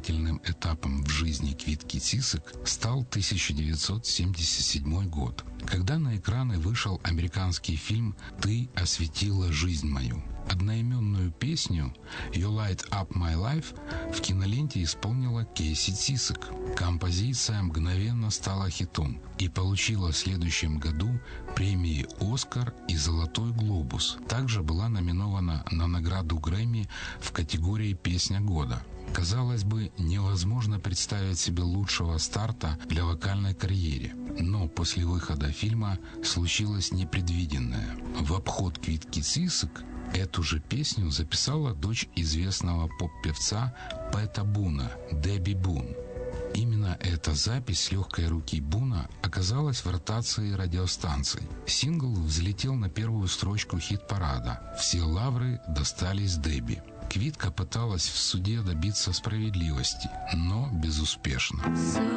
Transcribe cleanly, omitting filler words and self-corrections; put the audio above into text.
знаменательным этапом в жизни Квитки Цисок стал 1977 год, когда на экраны вышел американский фильм «Ты осветила жизнь мою». Одноименную песню «You Light Up My Life» в киноленте исполнила Кейси Цисок. Композиция мгновенно стала хитом и получила в следующем году премии «Оскар» и «Золотой глобус». Также была номинована на награду Грэмми в категории «Песня года». Казалось бы, невозможно представить себе лучшего старта для вокальной карьеры. Но после выхода фильма случилось непредвиденное. В обход Квитки Цисок эту же песню записала дочь известного поп-певца Пэта Буна, Дебби Бун. Именно эта запись с легкой руки Буна оказалась в ротации радиостанций. Сингл взлетел на первую строчку хит-парада. Все лавры достались Дебби. Квитка пыталась в суде добиться справедливости, но безуспешно.